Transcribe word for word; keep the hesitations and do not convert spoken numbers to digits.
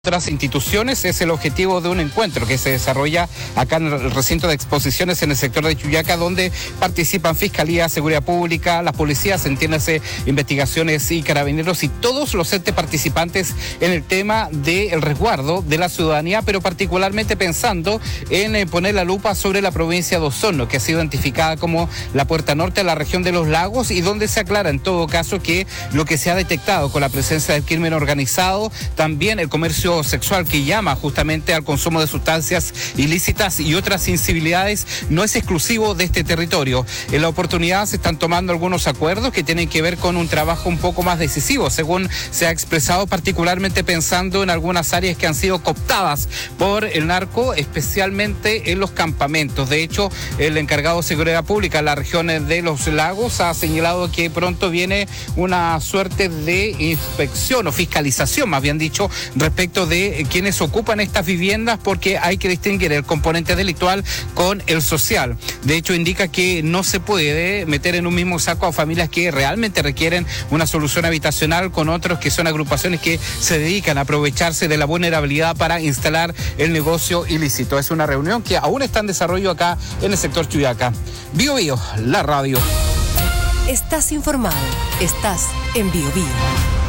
Otras instituciones es el objetivo de un encuentro que se desarrolla acá en el recinto de exposiciones en el sector de Chuyaca, donde participan Fiscalía, Seguridad Pública, las policías, entiéndase, investigaciones y carabineros y todos los entes participantes en el tema del resguardo de la ciudadanía, pero particularmente pensando en eh, poner la lupa sobre la provincia de Osorno, que ha sido identificada como la puerta norte de la región de los lagos y donde se aclara en todo caso que lo que se ha detectado con la presencia del crimen organizado, también el comercio sexual que llama justamente al consumo de sustancias ilícitas y otras sensibilidades, no es exclusivo de este territorio. En la oportunidad se están tomando algunos acuerdos que tienen que ver con un trabajo un poco más decisivo, según se ha expresado, particularmente pensando en algunas áreas que han sido cooptadas por el narco, especialmente en los campamentos. De hecho, el encargado de Seguridad Pública en la región de los lagos ha señalado que pronto viene una suerte de inspección o fiscalización, más bien dicho, respecto de quienes ocupan estas viviendas, porque hay que distinguir el componente delictual con el social. De hecho, indica que no se puede meter en un mismo saco a familias que realmente requieren una solución habitacional con otros que son agrupaciones que se dedican a aprovecharse de la vulnerabilidad para instalar el negocio ilícito. Es una reunión que aún está en desarrollo acá en el sector Chuyaca. Bio Bio, la radio. Estás informado, estás en Bio Bio.